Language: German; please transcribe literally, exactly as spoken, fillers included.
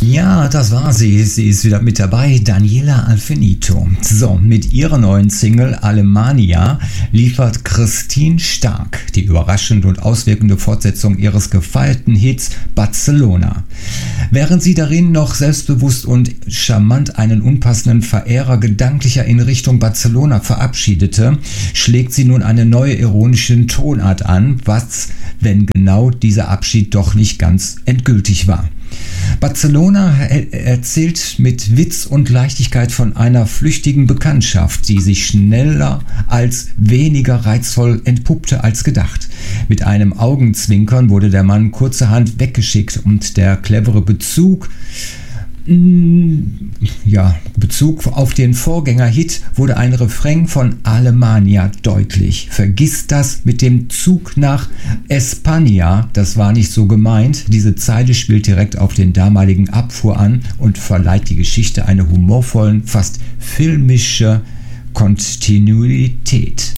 Ja, das war sie. Sie ist wieder mit dabei, Daniela Alfinito. So, mit ihrer neuen Single Alemania liefert Christine Stark die überraschende und auswirkende Fortsetzung ihres gefeierten Hits Barcelona. Während sie darin noch selbstbewusst und charmant einen unpassenden Verehrer gedanklicher in Richtung Barcelona verabschiedete, schlägt sie nun eine neue ironische Tonart an, was, wenn genau dieser Abschied doch nicht ganz endgültig war. Barcelona erzählt mit Witz und Leichtigkeit von einer flüchtigen Bekanntschaft, die sich schneller als weniger reizvoll entpuppte als gedacht. Mit einem Augenzwinkern wurde der Mann kurzerhand weggeschickt und der clevere Bezug Ja, Bezug auf den Vorgängerhit wurde ein Refrain von Alemania deutlich. Vergiss das mit dem Zug nach España, das war nicht so gemeint. Diese Zeile spielt direkt auf den damaligen Abfuhr an und verleiht die Geschichte eine humorvollen, fast filmische Kontinuität.